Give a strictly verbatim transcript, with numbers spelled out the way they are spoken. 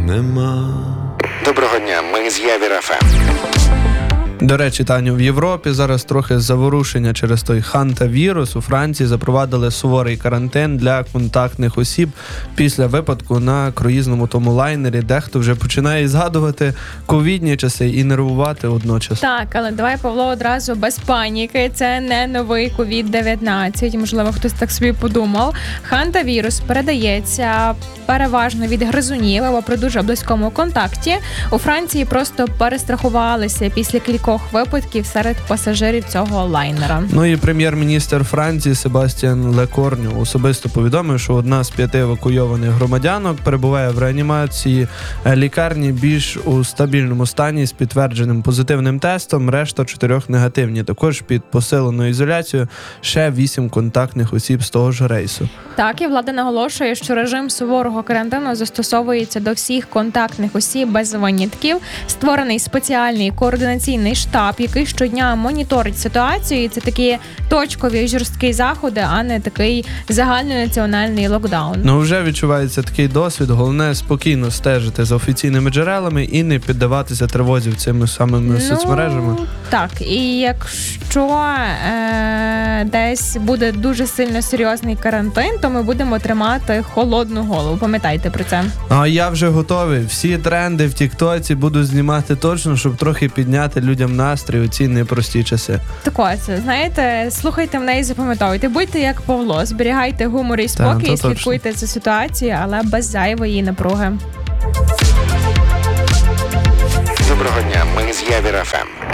нема. Доброго дня, ми з Явір еф ем. До речі, Таню, в Європі зараз трохи заворушення через той хантавірус. У Франції запровадили суворий карантин для контактних осіб після випадку на круїзному тому лайнері. Дехто вже починає згадувати ковідні часи і нервувати одночас. Так, але давай, Павло, одразу без паніки. Це не новий ковід дев'ятнадцять. Можливо, хтось так собі подумав. Хантавірус передається переважно від гризунів або при дуже близькому контакті. У Франції просто перестрахувалися після кількох випадків серед пасажирів цього лайнера. Ну і прем'єр-міністр Франції Себастьян Лекорню особисто повідомив, що одна з п'яти евакуйованих громадянок перебуває в реанімації лікарні більш у стабільному стані з підтвердженим позитивним тестом, решта чотирьох негативні. Також під посиленою ізоляцією ще вісім контактних осіб з того ж рейсу. Так, і влада наголошує, що режим суворого карантину застосовується до всіх контактних осіб без винятків. Створений спеціальний координаційний штаб, який щодня моніторить ситуацію. І це такі точкові жорсткі заходи, а не такий загальнонаціональний локдаун. Ну, вже відчувається такий досвід. Головне спокійно стежити за офіційними джерелами і не піддаватися тривозі цими самими ну, соцмережами. Так, і якщо е- десь буде дуже сильно серйозний карантин, то ми будемо тримати холодну голову. Пам'ятайте про це. А я вже готовий. Всі тренди в тіктоці буду знімати точно, щоб трохи підняти людям настрій у ці непрості часи. Так ось, знаєте, слухайте мене і запам'ятовуйте. Будьте як Павло, зберігайте гумор і спокій, Та, і слідкуйте за ситуацією, але без зайвої напруги. Доброго дня, ми з Явір еф ем.